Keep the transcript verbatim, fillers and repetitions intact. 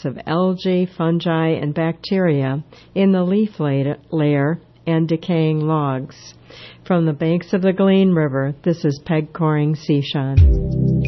effects of algae, fungi, and bacteria in the leaf layer and decaying logs. From the banks of the Galene River, this is Peg Coring Seashon.